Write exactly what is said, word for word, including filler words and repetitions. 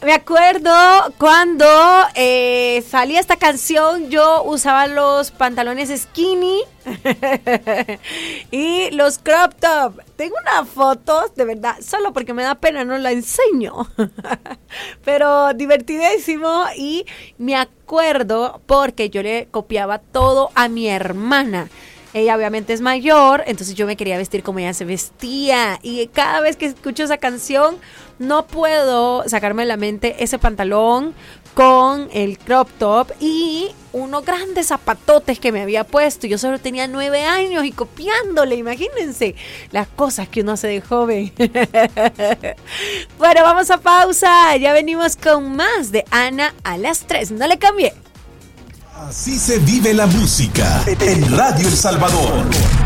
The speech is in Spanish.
me acuerdo cuando eh, salía esta canción, yo usaba los pantalones skinny y los crop top. Tengo una foto, de verdad, solo porque me da pena no la enseño, pero divertidísimo. Y me acuerdo porque yo le copiaba todo a mi hermana. Ella obviamente es mayor, entonces yo me quería vestir como ella se vestía. Y cada vez que escucho esa canción, no puedo sacarme de la mente ese pantalón con el crop top y unos grandes zapatotes que me había puesto. Yo solo tenía nueve años y copiándole, imagínense las cosas que uno hace de joven. Bueno, vamos a pausa. Ya venimos con más de Ana a las tres. No le cambié. Así se vive la música en Radio El Salvador.